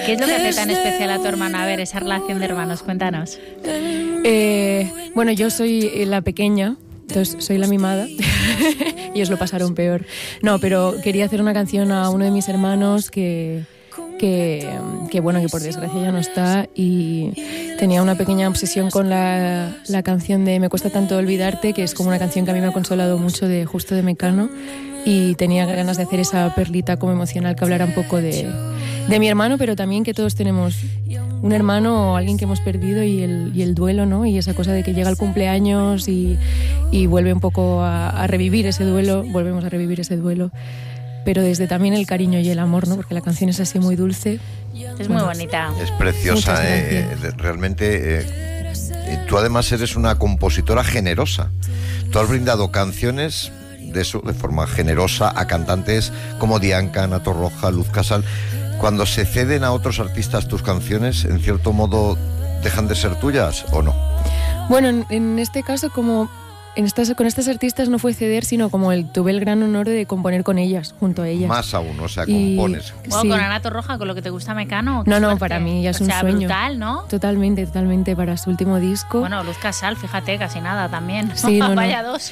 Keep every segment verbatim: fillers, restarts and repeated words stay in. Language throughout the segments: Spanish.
¿Qué es lo que hace tan especial a tu hermana? A ver, esa relación de hermanos, cuéntanos. Eh, bueno, yo soy la pequeña, entonces soy la mimada. Ellos lo pasaron peor. No, pero quería hacer una canción a uno de mis hermanos que... Que, que bueno, que por desgracia ya no está, y tenía una pequeña obsesión con la, la canción de Me cuesta tanto olvidarte, que es como una canción que a mí me ha consolado mucho, de justo de Mecano, y tenía ganas de hacer esa perlita como emocional que hablara un poco de, de mi hermano, pero también que todos tenemos un hermano o alguien que hemos perdido, y el, y el duelo, ¿no? Y esa cosa de que llega el cumpleaños y, y vuelve un poco a, a revivir ese duelo, volvemos a revivir ese duelo, pero desde también el cariño y el amor, ¿no? Porque la canción es así muy dulce. Es muy bonita. Es preciosa, eh, realmente. Eh, tú además eres una compositora generosa. Tú has brindado canciones de eso, de forma generosa, a cantantes como Dianca, Ana Torroja, Luz Casal. Cuando se ceden a otros artistas tus canciones, en cierto modo, ¿dejan de ser tuyas o no? Bueno, en, en este caso, como... En estas, con estas artistas no fue ceder, sino como el tuve el gran honor de componer con ellas, junto a ellas. Más aún, o sea, y, compones. Wow, sí. Con Ana Torroja, con lo que te gusta Mecano. No, no, suerte. para mí ya es o un sea, sueño. Brutal, ¿no? Totalmente, totalmente, para su último disco. Bueno, Luz Casal, fíjate, casi nada también. Sí, no, no. Vaya dos.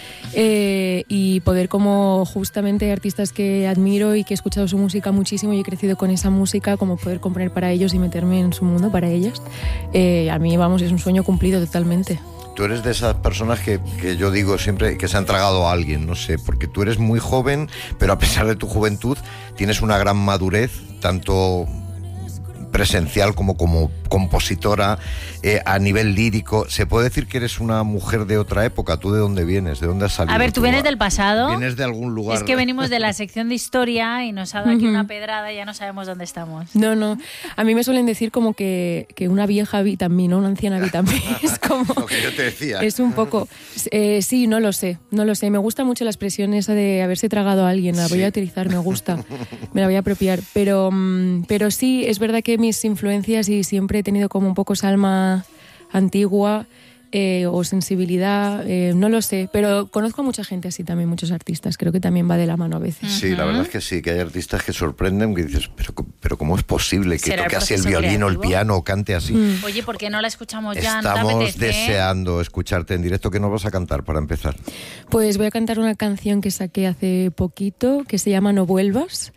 Eh, y poder como justamente artistas que admiro y que he escuchado su música muchísimo y he crecido con esa música, como poder componer para ellos y meterme en su mundo para ellas. Eh, a mí, vamos, es un sueño cumplido totalmente. Tú eres de esas personas que, que yo digo siempre que se han tragado a alguien, no sé, porque tú eres muy joven, pero a pesar de tu juventud tienes una gran madurez, tanto presencial como como compositora, eh, a nivel lírico. ¿Se puede decir que eres una mujer de otra época? ¿Tú de dónde vienes? ¿De dónde has salido? A ver, tú vienes del pasado. ¿Vienes de algún lugar? Es que venimos de la sección de historia y nos ha dado aquí una pedrada y ya no sabemos dónde estamos. No, no. A mí me suelen decir como que, que una vieja habita en mí, ¿no? Una anciana habita en mí. Es como... Lo que yo te decía. Es un poco... Eh, sí, no lo sé, no lo sé. Me gusta mucho la expresión esa de haberse tragado a alguien. La voy a utilizar, me gusta. Me la voy a apropiar. Pero, pero sí, es verdad que mis influencias, y siempre he tenido como un poco esa alma antigua, eh, o sensibilidad, eh, no lo sé, pero conozco a mucha gente así también, muchos artistas, creo que también va de la mano a veces. Sí, uh-huh. La verdad es que sí, que hay artistas que sorprenden, que dices, pero, pero ¿cómo es posible que toque así el violín o el piano o cante así? Mm. Oye, ¿por qué no la escuchamos ya? Estamos ¿No te apetece? deseando escucharte en directo. ¿Qué nos vas a cantar para empezar? Pues voy a cantar una canción que saqué hace poquito, que se llama No vuelvas,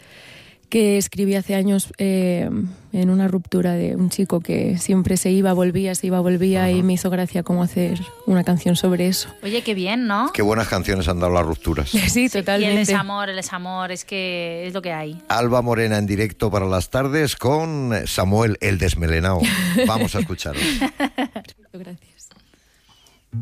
que escribí hace años eh, en una ruptura de un chico que siempre se iba, volvía, se iba, volvía, uh-huh. y me hizo gracia como hacer una canción sobre eso. Oye, qué bien, ¿no? Qué buenas canciones han dado las rupturas. Sí, totalmente. Y el desamor, el desamor, es que es lo que hay. Alba Morena en directo para las tardes con Samuel el Desmelenao. Vamos a escucharos.